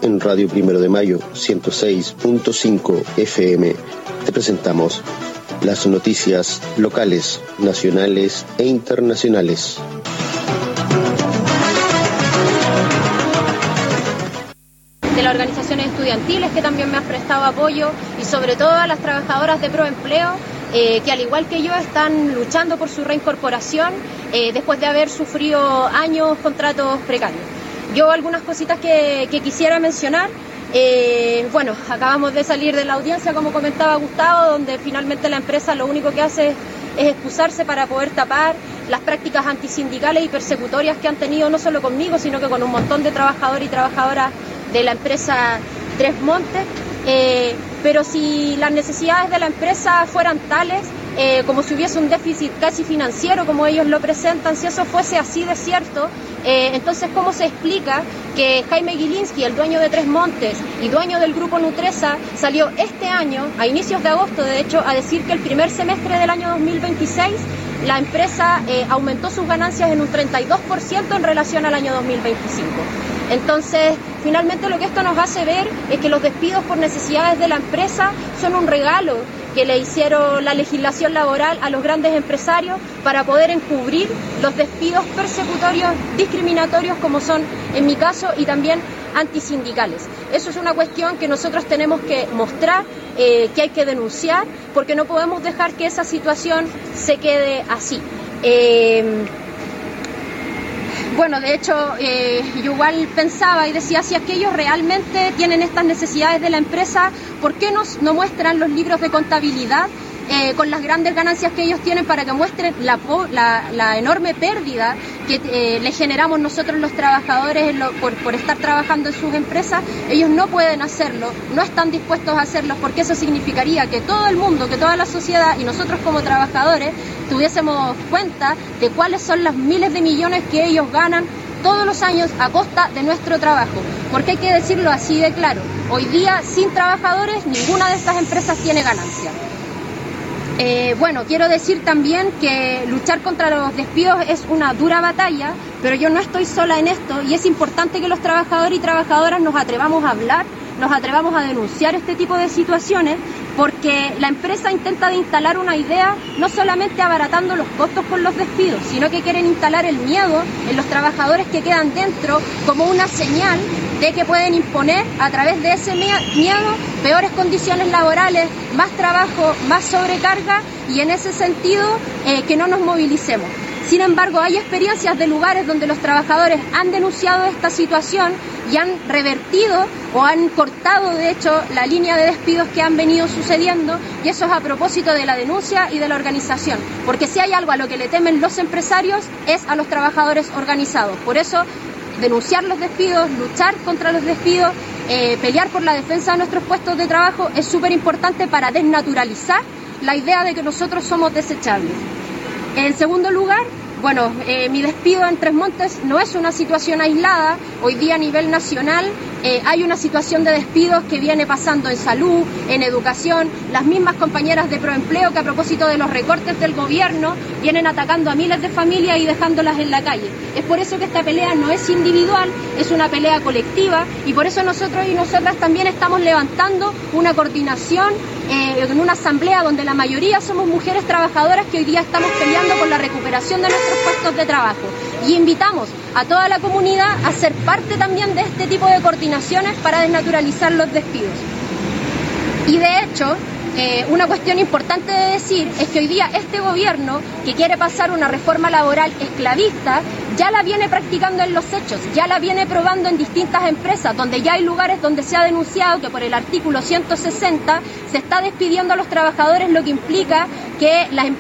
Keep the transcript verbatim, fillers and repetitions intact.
en Radio Primero de Mayo ciento seis punto cinco F M te presentamos las noticias locales, nacionales e internacionales. De las organizaciones estudiantiles que también me han prestado apoyo y sobre todo a las trabajadoras de Proempleo eh, que al igual que yo están luchando por su reincorporación eh, después de haber sufrido años contratos precarios. Yo algunas cositas que, que quisiera mencionar. Eh, bueno, acabamos de salir de la audiencia, como comentaba Gustavo, donde finalmente la empresa lo único que hace es, es excusarse para poder tapar las prácticas antisindicales y persecutorias que han tenido no solo conmigo, sino que con un montón de trabajadores y trabajadoras de la empresa Tres Montes. Eh, pero si las necesidades de la empresa fueran tales, eh, como si hubiese un déficit casi financiero, como ellos lo presentan, si eso fuese así de cierto, eh, entonces ¿cómo se explica que Jaime Gilinski, el dueño de Tres Montes y dueño del grupo Nutresa, salió este año, a inicios de agosto de hecho, a decir que el primer semestre del año dos mil veintiséis la empresa eh, aumentó sus ganancias en un treinta y dos por ciento en relación al año dos mil veinticinco? Entonces, finalmente lo que esto nos hace ver es que los despidos por necesidades de la empresa son un regalo que le hicieron la legislación laboral a los grandes empresarios para poder encubrir los despidos persecutorios, discriminatorios, como son en mi caso, y también antisindicales. Eso es una cuestión que nosotros tenemos que mostrar, eh, que hay que denunciar, porque no podemos dejar que esa situación se quede así. Eh, Bueno, de hecho, eh, yo igual pensaba y decía, si es que ellos realmente tienen estas necesidades de la empresa, ¿por qué nos, no muestran los libros de contabilidad eh, con las grandes ganancias que ellos tienen para que muestren la, la, la enorme pérdida que eh, le generamos nosotros los trabajadores en lo, por, por estar trabajando en sus empresas? Ellos no pueden hacerlo, no están dispuestos a hacerlo, porque eso significaría que todo el mundo, que toda la sociedad y nosotros como trabajadores tuviésemos cuenta de cuáles son los miles de millones que ellos ganan todos los años a costa de nuestro trabajo. Porque hay que decirlo así de claro, hoy día sin trabajadores ninguna de estas empresas tiene ganancia. Eh, bueno, quiero decir también que luchar contra los despidos es una dura batalla, pero yo no estoy sola en esto y es importante que los trabajadores y trabajadoras nos atrevamos a hablar, nos atrevamos a denunciar este tipo de situaciones, porque la empresa intenta de instalar una idea no solamente abaratando los costos con los despidos, sino que quieren instalar el miedo en los trabajadores que quedan dentro como una señal de que pueden imponer a través de ese miedo peores condiciones laborales, más trabajo, más sobrecarga y en ese sentido eh, que no nos movilicemos. Sin embargo, hay experiencias de lugares donde los trabajadores han denunciado esta situación y han revertido o han cortado, de hecho, la línea de despidos que han venido sucediendo, y eso es a propósito de la denuncia y de la organización, porque si hay algo a lo que le temen los empresarios es a los trabajadores organizados. Por eso, denunciar los despidos, luchar contra los despidos, eh, pelear por la defensa de nuestros puestos de trabajo es súper importante para desnaturalizar la idea de que nosotros somos desechables. En segundo lugar, bueno, eh, mi despido en Tres Montes no es una situación aislada. Hoy día a nivel nacional eh, hay una situación de despidos que viene pasando en salud, en educación. Las mismas compañeras de Proempleo que a propósito de los recortes del gobierno vienen atacando a miles de familias y dejándolas en la calle. Es por eso que esta pelea no es individual, es una pelea colectiva, y por eso nosotros y nosotras también estamos levantando una coordinación eh, en una asamblea donde la mayoría somos mujeres trabajadoras que hoy día estamos peleando por la recuperación de nuestros puestos de trabajo, y invitamos a toda la comunidad a ser parte también de este tipo de coordinaciones para desnaturalizar los despidos. Y de hecho, eh, una cuestión importante de decir es que hoy día este gobierno, que quiere pasar una reforma laboral esclavista, ya la viene practicando en los hechos, ya la viene probando en distintas empresas, donde ya hay lugares donde se ha denunciado que por el artículo ciento sesenta se está despidiendo a los trabajadores, lo que implica que las empresas